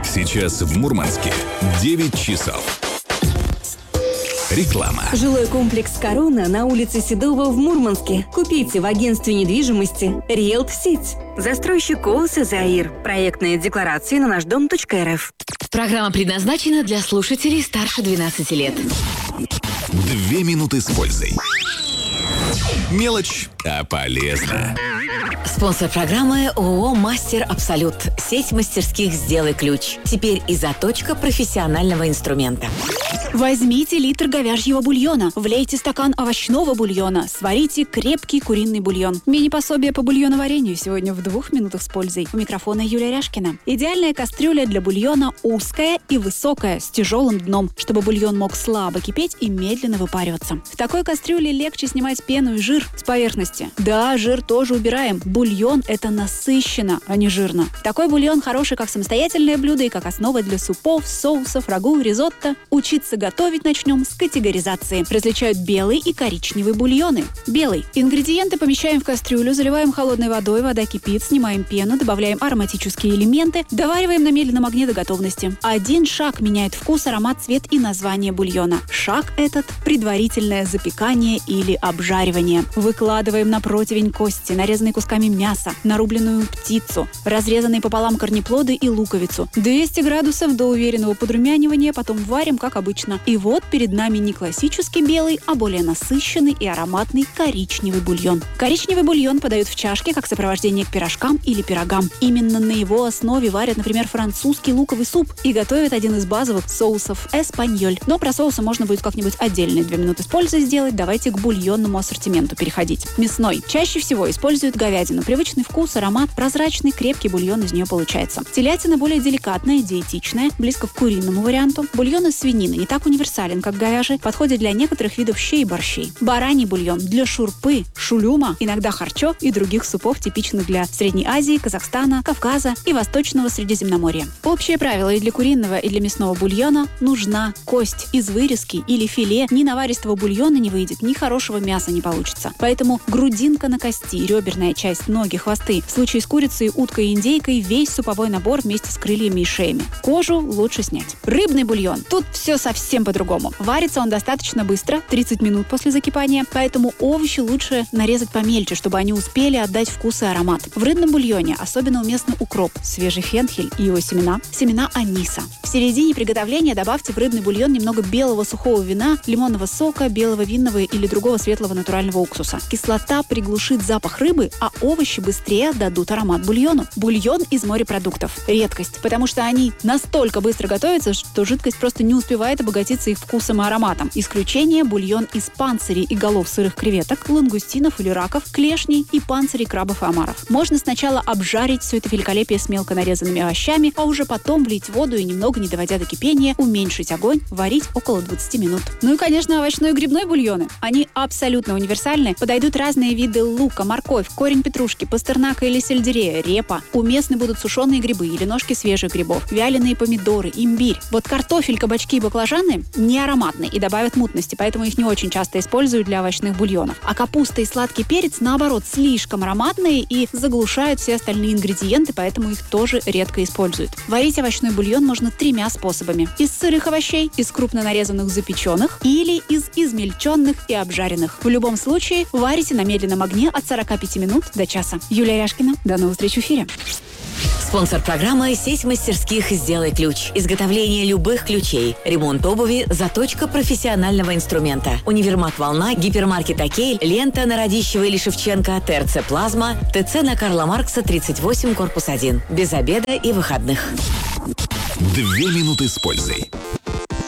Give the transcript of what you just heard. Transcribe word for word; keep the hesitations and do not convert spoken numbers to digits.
Сейчас в Мурманске девять часов. Реклама. Жилой комплекс «Корона» на улице Седова в Мурманске. Купите в агентстве недвижимости «Риэлт Сеть». Застройщик ООО «Заир». Проектные декларации на наш дом точка эр эф. Программа предназначена для слушателей старше двенадцати лет. Две минуты с пользой. Мелочь, а полезно. Спонсор программы ООО «Мастер Абсолют». Сеть мастерских «Сделай ключ». Теперь и заточка профессионального инструмента. Возьмите литр говяжьего бульона, влейте стакан овощного бульона, сварите крепкий куриный бульон. Мини-пособие по бульоноварению сегодня в двух минутах с пользой. У микрофона Юлия Ряшкина. Идеальная кастрюля для бульона узкая и высокая, с тяжелым дном, чтобы бульон мог слабо кипеть и медленно выпариваться. В такой кастрюле легче снимать пену и жир с поверхности. Да, жир тоже убираем. Бульон – это насыщенно, а не жирно. Такой бульон хороший как самостоятельное блюдо и как основа для супов, соусов, рагу, ризотто. Учиться готовить начнем с категоризации. Различают белый и коричневый бульоны. Белый. Ингредиенты помещаем в кастрюлю, заливаем холодной водой, вода кипит, снимаем пену, добавляем ароматические элементы, довариваем на медленном огне до готовности. Один шаг меняет вкус, аромат, цвет и название бульона. Шаг этот – предварительное запекание или обжаривание. Выкладываем на противень кости, нарезанные кусками мяса, нарубленную птицу, разрезанные пополам корнеплоды и луковицу. двести градусов до уверенного подрумянивания, потом варим, как обычно. И вот перед нами не классический белый, а более насыщенный и ароматный коричневый бульон. Коричневый бульон подают в чашке как сопровождение к пирожкам или пирогам. Именно на его основе варят, например, французский луковый суп и готовят один из базовых соусов – эспаньоль. Но про соусы можно будет как-нибудь отдельные две минуты с пользой сделать. Давайте к бульонному ассортименту переходить. Мясной. Чаще всего используют говядину. Привычный вкус, аромат, прозрачный, крепкий бульон из нее получается. Телятина более деликатная, диетичная, близко к куриному варианту. Бульон из свинины не так универсален, как говяжий, подходит для некоторых видов щей и борщей. Бараний бульон для шурпы, шулюма, иногда харчо и других супов, типичных для Средней Азии, Казахстана, Кавказа и Восточного Средиземноморья. Общее правило: и для куриного, и для мясного бульона нужна кость. Из вырезки или филе ни наваристого бульона не выйдет, ни хорошего мяса не получится. Поэтому грудинка на кости, реберная часть, ноги, хвосты. В случае с курицей, уткой и индейкой весь суповой набор вместе с крыльями и шеями. Кожу лучше снять. Рыбный бульон. Тут все совсем по-другому. Варится он достаточно быстро, тридцать минут после закипания, поэтому овощи лучше нарезать помельче, чтобы они успели отдать вкус и аромат. В рыбном бульоне особенно уместны укроп, свежий фенхель и его семена, семена аниса. В середине приготовления добавьте в рыбный бульон немного белого сухого вина, лимонного сока, белого винного или другого светлого натурального уксуса. Кислота приглушит запах рыбы, а овощи быстрее отдадут аромат бульону. Бульон из морепродуктов. Редкость, потому что они настолько быстро готовятся, что жидкость просто не успевает обогатиться их вкусом и ароматом. Исключение – бульон из панцирей и голов сырых креветок, лангустинов или раков, клешней и панцирей крабов и омаров. Можно сначала обжарить все это великолепие с мелко нарезанными овощами, а уже потом влить воду и, немного не доводя до кипения, уменьшить огонь, варить около двадцати минут. Ну и, конечно, овощной и грибной бульоны. Они абсолютно универсальны. Подойдут разные виды лука, морковь, корень петрушки, пастернака или сельдерея, репа. Уместны будут сушеные грибы или ножки свежих грибов, вяленые помидоры, имбирь. Вот картофель, кабачки и баклажаны не ароматны и добавят мутности, поэтому их не очень часто используют для овощных бульонов. А капуста и сладкий перец, наоборот, слишком ароматные и заглушают все остальные ингредиенты, поэтому их тоже редко используют. Варить овощной бульон можно тремя способами. Из сырых овощей, из крупно нарезанных запеченных или из измельченных и обжаренных. В любом случае, варите на медленном огне от сорока пяти минут до часа. Юлия Ряшкина. До новых встреч в эфире. Спонсор программы – сеть мастерских «Сделай ключ». Изготовление любых ключей, ремонт обуви, заточка профессионального инструмента. Универмаг «Волна», гипермаркет «Окей», лента на Радищева или Шевченко, ТРЦ «Плазма», ТЦ на Карла Маркса, тридцать восемь, корпус один. Без обеда и выходных. Две минуты с пользой.